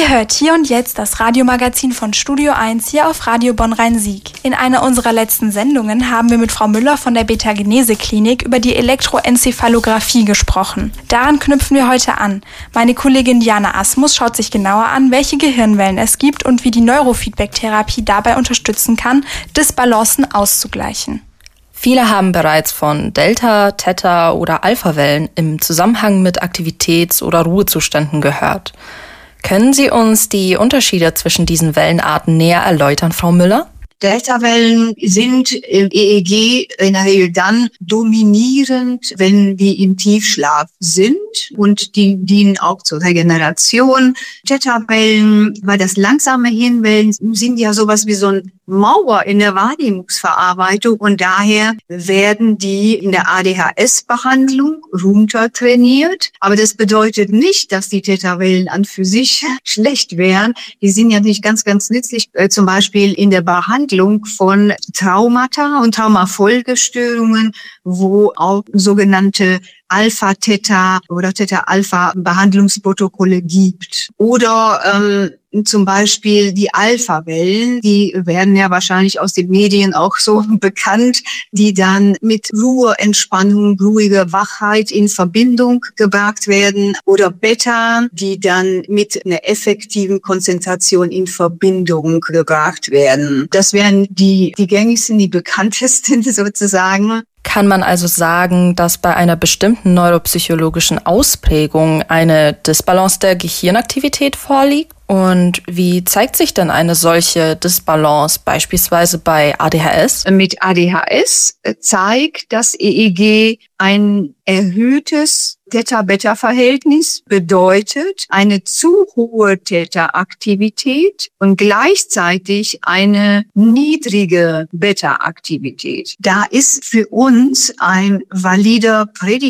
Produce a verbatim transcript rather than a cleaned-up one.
Ihr hört hier und jetzt das Radiomagazin von Studio eins hier auf Radio Bonn-Rhein-Sieg. In einer unserer letzten Sendungen haben wir mit Frau Müller von der Beta-Genese-Klinik über die Elektroenzephalographie gesprochen. Daran knüpfen wir heute an. Meine Kollegin Diana Asmus schaut sich genauer an, welche Gehirnwellen es gibt und wie die Neurofeedback-Therapie dabei unterstützen kann, Disbalancen auszugleichen. Viele haben bereits von Delta-, Theta- oder Alpha-Wellen im Zusammenhang mit Aktivitäts- oder Ruhezuständen gehört. Können Sie uns die Unterschiede zwischen diesen Wellenarten näher erläutern, Frau Müller? Delta-Wellen sind im E E G in der Regel dann dominierend, wenn wir im Tiefschlaf sind, und die dienen auch zur Regeneration. Theta-Wellen, weil das langsame Hirnwellen sind ja sowas wie so ein Mauer in der Wahrnehmungsverarbeitung, und daher werden die in der A D H S-Behandlung runtertrainiert. Aber das bedeutet nicht, dass die Theta-Wellen an für sich schlecht wären. Die sind ja nicht ganz, ganz nützlich, äh, zum Beispiel in der Behandlung von Traumata und Traumafolgestörungen, wo auch sogenannte Alpha-Theta oder Theta-Alpha-Behandlungsprotokolle gibt. Oder ähm, zum Beispiel die Alpha-Wellen, die werden ja wahrscheinlich aus den Medien auch so bekannt, die dann mit Ruhe, Entspannung, ruhiger Wachheit in Verbindung gebracht werden. Oder Beta, die dann mit einer effektiven Konzentration in Verbindung gebracht werden. Das wären die, die gängigsten, die bekanntesten sozusagen. Kann man also sagen, dass bei einer bestimmten neuropsychologischen Ausprägung eine Disbalance der Gehirnaktivität vorliegt? Und wie zeigt sich denn eine solche Disbalance beispielsweise bei A D H S? Mit A D H S zeigt das E E G ein erhöhtes Theta-Beta-Verhältnis, bedeutet eine zu hohe Theta-Aktivität und gleichzeitig eine niedrige Beta-Aktivität. Da ist für uns ein valider Prädikator